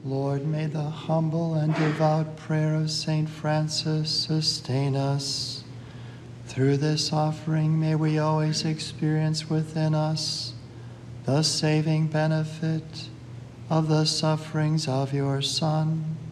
Lord, may the humble and devout prayer of Saint Francis sustain us. Through this offering, may we always experience within us the saving benefit of the sufferings of your Son,